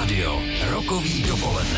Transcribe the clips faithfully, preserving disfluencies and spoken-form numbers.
Radio, rokový dopoledne.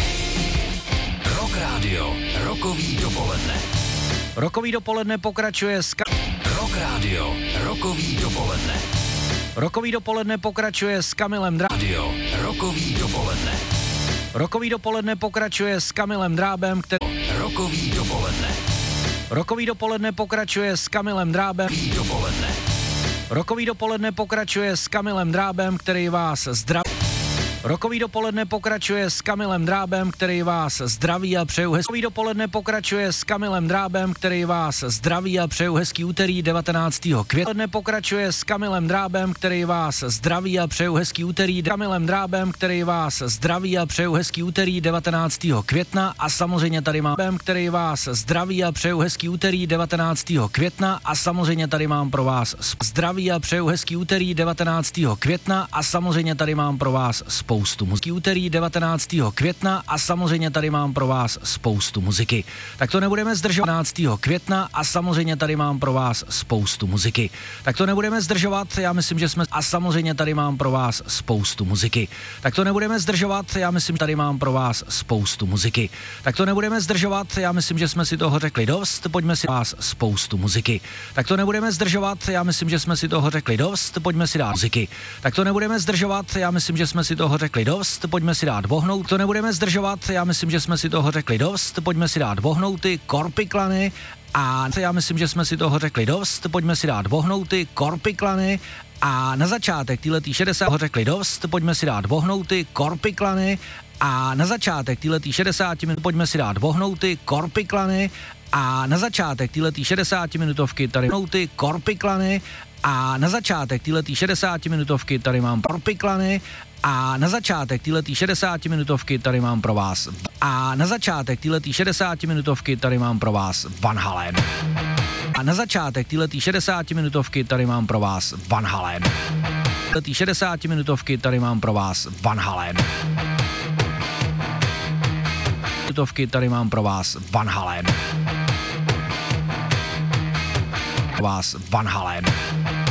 Rock Radio, rokový dopoledne. Rokový dopoledne pokračuje s... Ka- Rock Radio, rokový dopoledne. Rokový dopoledne pokračuje s Kamilem Drábem. Radio, rokový dopoledne. Rokový dopoledne pokračuje s Kamilem Drábem, který... Rokový dopoledne. Rokový dopoledne pokračuje s Kamilem Drábem. Rokový dopoledne. Rokový dopoledne pokračuje s Kamilem Drábem, který vás zdraví. Rokový dopoledne pokračuje s Kamilem Drábem, který vás zdraví a přeju hezký. Rokový dopoledne pokračuje s Kamilem Drábem, který vás zdraví a přeju hezký úterý devatenáctého května. Pokračuje s Kamilem Drábem, který vás zdraví a přeju hezký úterý. Kamilem Drábem, který vás zdraví a přeju hezký úterý devatenáctého května a samozřejmě tady mám, který vás zdraví a přeju hezký úterý devatenáctého května a samozřejmě tady mám pro vás zdraví a přeju hezký úterý devatenáctého května a samozřejmě tady mám pro vás spoustu muziky. Úterý devatenáctého května a samozřejmě tady mám pro vás spoustu muziky. Tak to nebudeme zdržovat. devatenáctého května a samozřejmě tady mám pro vás spoustu muziky. Tak to nebudeme zdržovat, já myslím, že jsme a samozřejmě tady mám pro vás spoustu muziky. Tak to nebudeme zdržovat, já myslím, tady mám pro vás spoustu muziky. Tak to nebudeme zdržovat, já myslím, že jsme si toho řekli dost, pojďme si vás spoustu muziky. Tak to nebudeme zdržovat, já myslím, že jsme si toho řekli dost, pojďme si dát muziky. Tak to nebudeme zdržovat, já myslím, že jsme si toho řekli dost, pojďme si dát vohnout, to nebudeme zdržovat, já myslím, že jsme si toho řekli dost, pojďme si dát vohnouty, korpiklany a já myslím, že jsme si toho řekli dost, pojďme si dát vohnouty, korpiklany a na začátek týhletý šedesát řekli dost, pojďme si dát vohnouty, korpiklany a na začátek týhletý šedesát minut pojďme si dát vohnouty, korpiklany a na začátek týhletý šedesát minutovky tady vohnouty, korpiklany a na začátek týhletý šedesát minutovky tady mám korpiklany a na začátek týhletý šedesát minutovky tady mám pro vás a na začátek týhletý šedesát minutovky tady mám pro vás Van Halen. A na začátek týhletý šedesát minutovky tady mám pro vás Van Halen. Týhletý šedesát minutovky tady mám pro vás Van Halen. Minutovky tady mám pro vás Van Halen. Pro vás Van Halen.